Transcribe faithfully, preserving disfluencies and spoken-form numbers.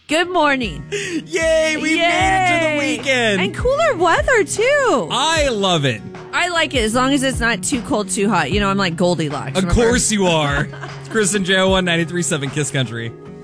Good morning. Yay, we Yay. made it to the weekend. And cooler weather, too. I love it. I like it as long as it's not too cold, too hot. You know, I'm like Goldilocks. Of remember? course you are. It's Chris and Joe on ninety-three point seven Kiss Country.